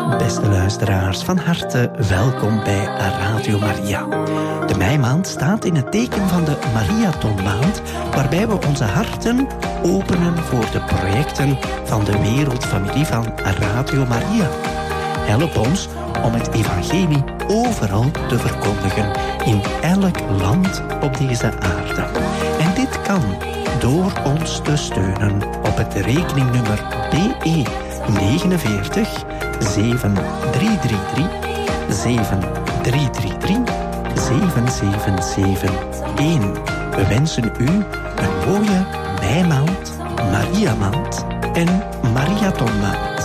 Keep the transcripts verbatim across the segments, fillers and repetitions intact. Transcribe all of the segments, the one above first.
Beste luisteraars, van harte welkom bij Radio Maria. De meimaand staat in het teken van de Mariathonmaand, waarbij we onze harten openen voor de projecten van de wereldfamilie van Radio Maria. Help ons om het evangelie overal te verkondigen, in elk land op deze aarde. En dit kan door ons te steunen op het rekeningnummer B E negenenveertig zeven drie drie drie zeven drie drie drie zeven zeven zeven een. We wensen u een mooie meimaand, Mariamaand en Mariathonmaand.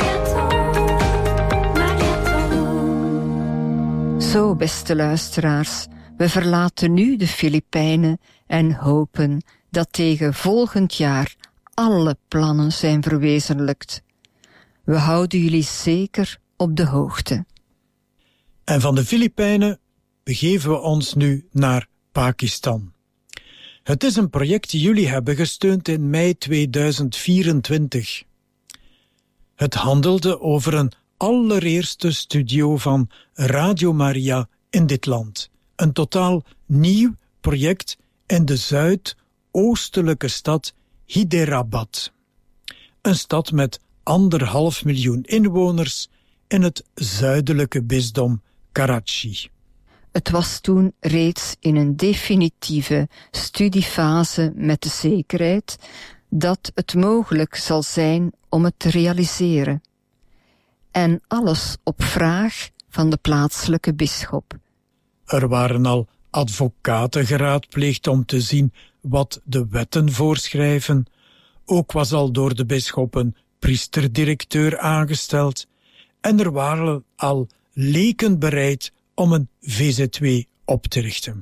Zo, beste luisteraars, we verlaten nu de Filipijnen en hopen dat tegen volgend jaar alle plannen zijn verwezenlijkt. We houden jullie zeker op de hoogte. En van de Filipijnen begeven we ons nu naar Pakistan. Het is een project die jullie hebben gesteund in mei tweeduizend vierentwintig. Het handelde over een allereerste studio van Radio Maria in dit land. Een totaal nieuw project in de zuidoostelijke stad Hyderabad. Een stad met anderhalf miljoen inwoners in het zuidelijke bisdom Karachi. Het was toen reeds in een definitieve studiefase met de zekerheid dat het mogelijk zal zijn om het te realiseren. En alles op vraag van de plaatselijke bisschop. Er waren al advocaten geraadpleegd om te zien wat de wetten voorschrijven. Ook was al door de bisschop een priesterdirecteur aangesteld. En er waren al leken bereid om een V Z W op te richten.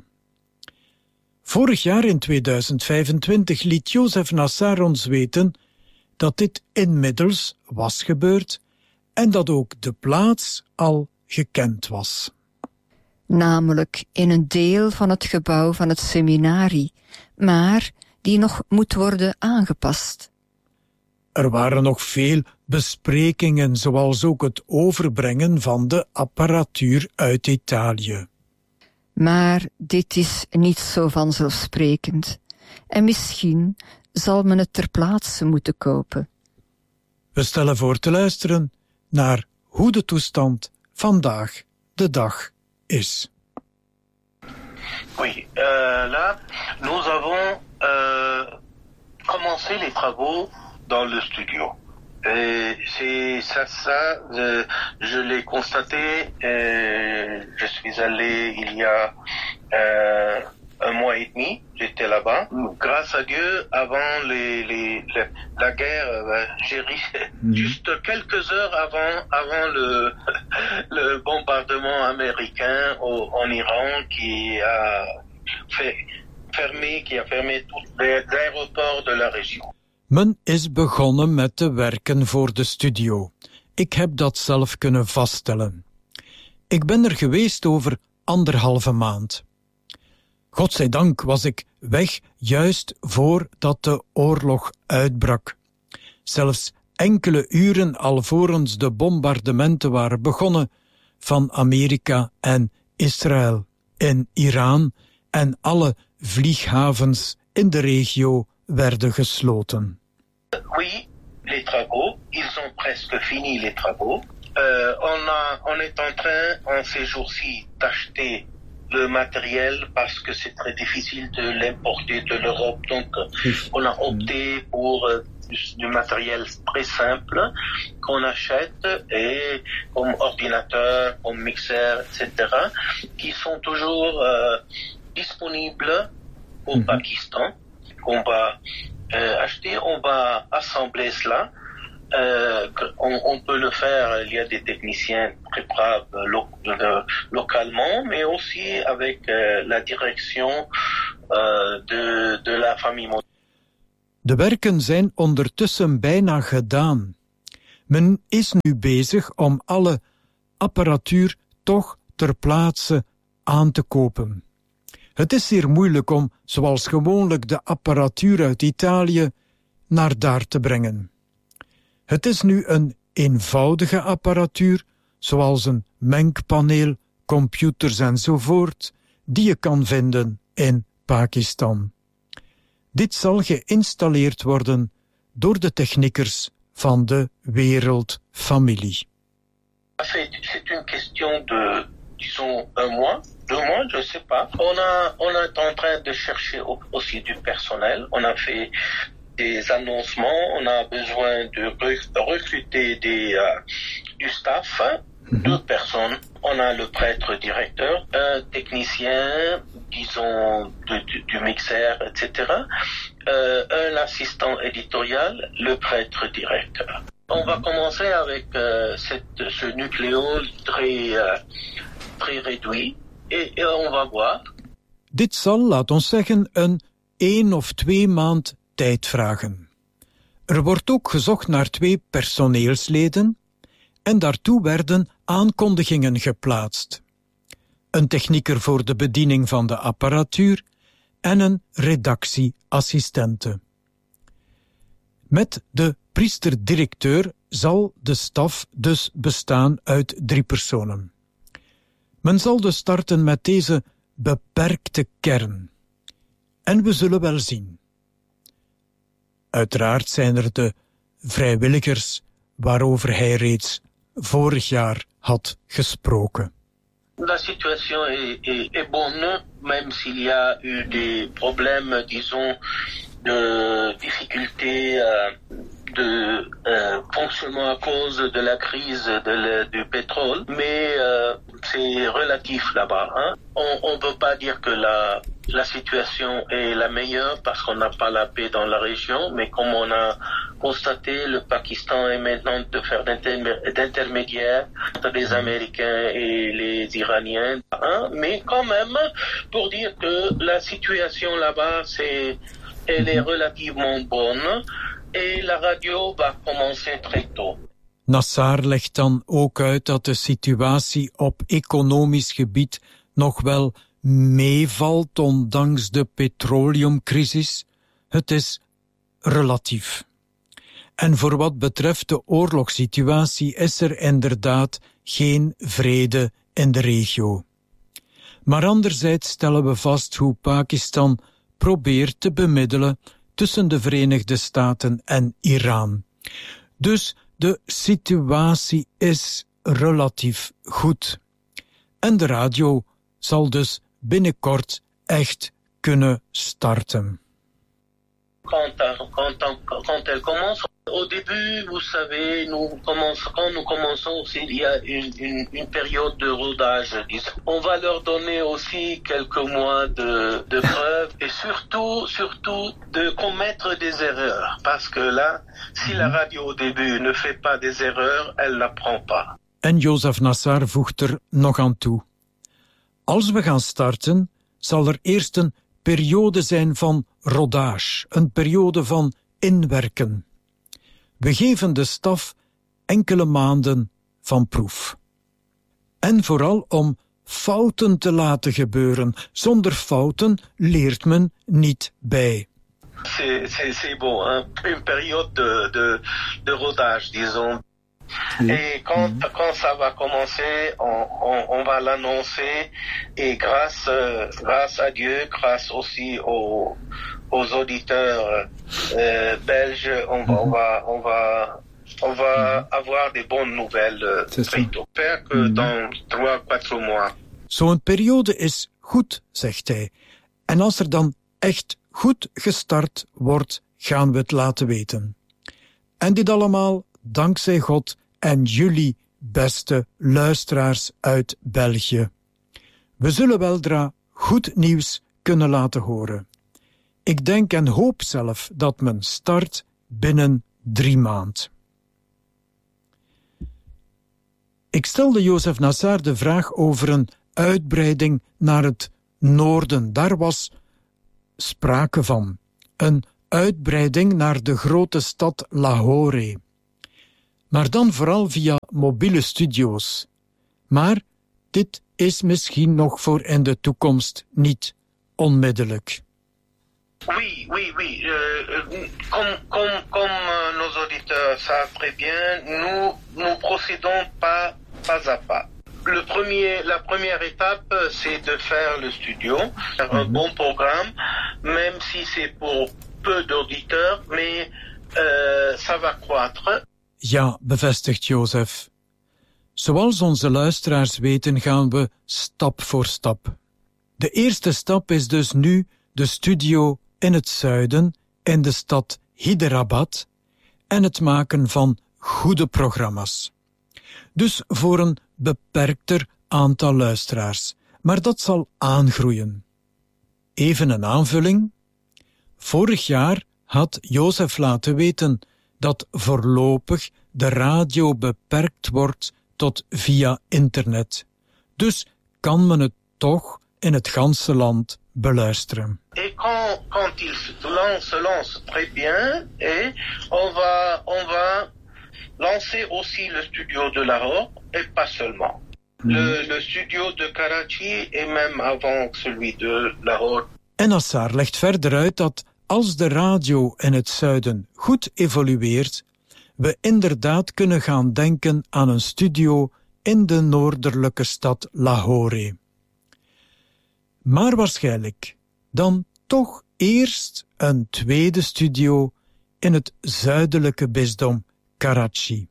Vorig jaar in tweeduizend vijfentwintig liet Jozef Nassar ons weten dat dit inmiddels was gebeurd en dat ook de plaats al gekend was. Namelijk in een deel van het gebouw van het seminarie, maar die nog moet worden aangepast. Er waren nog veel besprekingen, zoals ook het overbrengen van de apparatuur uit Italië. Maar dit is niet zo vanzelfsprekend. En misschien zal men het ter plaatse moeten kopen. We stellen voor te luisteren naar hoe de toestand vandaag de dag is. Oui, euh, là, nous avons euh, commencé les travaux dans le studio. Et c'est ça, ça, euh, je l'ai constaté. Euh, je suis allé il y a euh, un mois et demi. J'étais là-bas. Grâce à Dieu, avant les, les, les la guerre, euh, j'ai ri mm-hmm. juste quelques heures avant avant le le bombardement américain au, en Iran qui a fait fermé, qui a fermé tous les aéroports de la région. Men is begonnen met te werken voor de studio. Ik heb dat zelf kunnen vaststellen. Ik ben er geweest over anderhalve maand. Godzijdank was ik weg juist voordat de oorlog uitbrak. Zelfs enkele uren alvorens de bombardementen waren begonnen van Amerika en Israël in Iran en alle vlieghavens in de regio werden gesloten. Oui, les travaux, ils ont presque fini les travaux. Euh, on, a, on est en train, en ces jours-ci, d'acheter le matériel parce que c'est très difficile de l'importer de l'Europe. Donc, on a opté pour euh, du, du matériel très simple qu'on achète et comme ordinateur, comme mixeur, et cetera, qui sont toujours euh, disponibles au mm-hmm. Pakistan. On va euh, acheter, on va assembler cela. Euh, on, on peut le faire, il y a des techniciens très braves lo, euh, localement, mais aussi avec euh, la direction euh, de, de la famille. De werken zijn ondertussen bijna gedaan. Men is nu bezig om alle apparatuur toch ter plaatse aan te kopen. Het is zeer moeilijk om, zoals gewoonlijk, de apparatuur uit Italië naar daar te brengen. Het is nu een eenvoudige apparatuur, zoals een mengpaneel, computers enzovoort, die je kan vinden in Pakistan. Dit zal geïnstalleerd worden door de techniekers van de Wereldfamilie. C'est une question de, disons, un mois, deux mois, je ne sais pas. On, a, on est en train de chercher aussi du personnel. On a fait des annoncements. On a besoin de recruter des, uh, du staff. Mm-hmm. Deux personnes. On a le prêtre directeur, un technicien, disons, de, du, du mixeur, et cetera. Euh, un assistant éditorial, le prêtre directeur. On va commencer avec euh, cette, ce nucléo très, uh, très réduit et, et on va voir. Dit zal, laat ons zeggen, een één of twee maand tijd vragen. Er wordt ook gezocht naar twee personeelsleden en daartoe werden aankondigingen geplaatst. Een technieker voor de bediening van de apparatuur en een redactieassistente. Met de priester-directeur zal de staf dus bestaan uit drie personen. Men zal dus starten met deze beperkte kern. En we zullen wel zien. Uiteraard zijn er de vrijwilligers waarover hij reeds vorig jaar had gesproken. La situation est, est, est bonne, même s'il y a eu des problèmes, disons, de difficultés euh, de euh, fonctionnement à cause de la crise de le, du pétrole, mais euh, c'est relatif là-bas. Hein. On ne peut pas dire que la, la situation est la meilleure parce qu'on n'a pas la paix dans la région, mais comme on a constaté, le Pakistan est maintenant de faire d'intermédiaire entre les Américains et les Iraniens. Hein. Mais quand même, pour dire que la situation là-bas, c'est, elle est relativement bonne. Et la radio va commencer très tôt. Nassar legt dan ook uit dat de situatie op economisch gebied nog wel meevalt ondanks de petroleumcrisis. Het is relatief. En voor wat betreft de oorlogssituatie is er inderdaad geen vrede in de regio. Maar anderzijds stellen we vast hoe Pakistan probeert te bemiddelen tussen de Verenigde Staten en Iran. Dus de situatie is relatief goed. En de radio zal dus binnenkort echt kunnen starten. Quand, quand, quand elle commence, au début, vous savez, nous commençons, quand nous commençons aussi, il y a une, une, une période de rodage. On va leur donner aussi quelques mois de, de preuves et surtout, surtout de commettre des erreurs. Parce que là, si la radio au début ne fait pas des erreurs, elle n'apprend pas. En Joseph Nassar voegt er nog aan toe. Als we gaan starten, zal er eerst een periode zijn van rodage, een periode van inwerken. We geven de staf enkele maanden van proef. En vooral om fouten te laten gebeuren. Zonder fouten leert men niet bij. C'est, c'est, c'est bon, hein? Une période de, de, de rodage, disons. Oui. Et quand, mmh. quand ça va commencer, on, on, on va l'annoncer. Et grâce, euh, grâce à Dieu, grâce aussi aux, aux auditeurs euh, belges, on va, mmh. on va, on va, on va mmh. avoir des bonnes nouvelles euh, très tôt. J'espère que mmh. dans trois, quatre mois. Zo'n periode is goed, zegt hij. En als er dan echt goed gestart wordt, gaan we het laten weten. En dit allemaal dankzij God en jullie, beste luisteraars uit België. We zullen weldra goed nieuws kunnen laten horen. Ik denk en hoop zelf dat men start binnen drie maand. Ik stelde Joseph Nassar de vraag over een uitbreiding naar het noorden. Daar was sprake van. Een uitbreiding naar de grote stad Lahore. Maar dan vooral via mobiele studio's. Maar dit is misschien nog voor in de toekomst niet onmiddellijk. Oui, oui, oui. Euh, comme comme, comme euh, nos auditeurs savent très bien, nous, nous procédons pas, pas à pas. Le premier, la première étape, c'est de faire le studio, faire un bon programme, même si c'est pour peu d'auditeurs, mais uh, ça va croître. Ja, bevestigt Jozef. Zoals onze luisteraars weten gaan we stap voor stap. De eerste stap is dus nu de studio in het zuiden, in de stad Hyderabad, en het maken van goede programma's. Dus voor een beperkter aantal luisteraars, maar dat zal aangroeien. Even een aanvulling. Vorig jaar had Jozef laten weten dat voorlopig de radio beperkt wordt tot via internet. Dus kan men het toch in het ganse land beluisteren. Et quand, quand il se lance, se lance très bien, et on va, on va lancer aussi le studio de Lahore, et pas seulement. Mm. Le, le studio de Karachi, et même avant celui de Lahore. En Nassar legt verder uit dat als de radio in het zuiden goed evolueert, we inderdaad kunnen gaan denken aan een studio in de noordelijke stad Lahore. Maar waarschijnlijk dan toch eerst een tweede studio in het zuidelijke bisdom Karachi.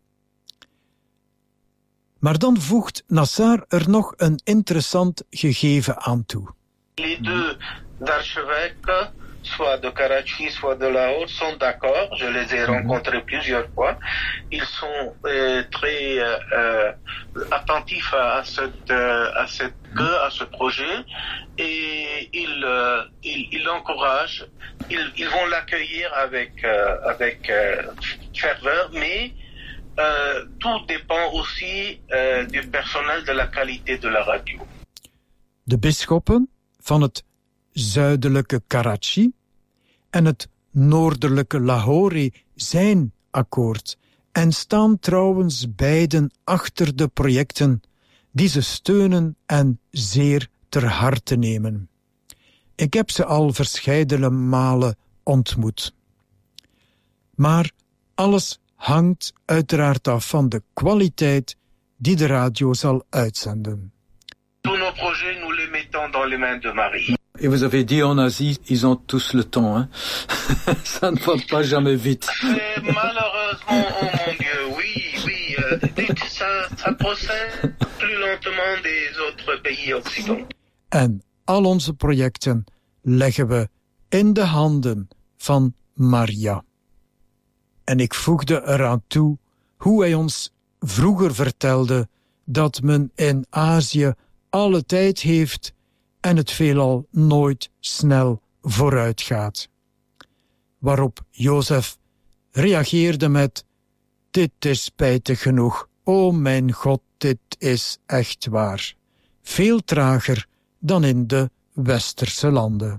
Maar dan voegt Nassar er nog een interessant gegeven aan toe. Les deux archevêques, soit de Karachi, soit de Lahore, sont d'accord. Je les ai rencontrés plusieurs fois. Ils sont euh, très euh, attentifs à, à, cette, à, cette, à ce projet et ils, euh, ils, ils l'encouragent. Ils, ils vont l'accueillir avec, euh, avec euh, ferveur, mais euh, tout dépend aussi euh, du personnel, de la qualité de la radio. De bisschoppen van het zuidelijke Karachi en het noordelijke Lahore zijn akkoord en staan trouwens beiden achter de projecten die ze steunen en zeer ter harte nemen. Ik heb ze al verscheidene malen ontmoet. Maar alles hangt uiteraard af van de kwaliteit die de radio zal uitzenden. Tous nos projets, nous les mettons dans les mains de Marie. Et vous avez dit en Asie, ils ont tous le temps, hein. Ça ne va pas jamais vite. C'est malheureusement, oh mon Dieu, oui, oui, euh, ça, ça procède plus lentement des autres pays occidentaux. En al onze projecten leggen we in de handen van Maria. En ik voegde eraan toe hoe hij ons vroeger vertelde dat men in Azië alle tijd heeft en het veelal nooit snel vooruit gaat. Waarop Jozef reageerde met: dit is spijtig genoeg, o mijn God, dit is echt waar. Veel trager dan in de westerse landen.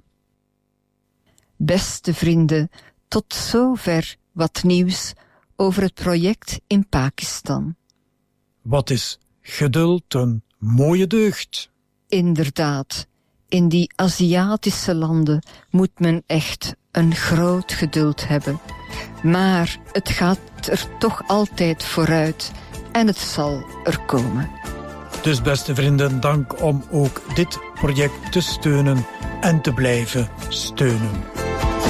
Beste vrienden, tot zover wat nieuws over het project in Pakistan. Wat is geduld een mooie deugd? Inderdaad, in die Aziatische landen moet men echt een groot geduld hebben. Maar het gaat er toch altijd vooruit en het zal er komen. Dus beste vrienden, dank om ook dit project te steunen en te blijven steunen.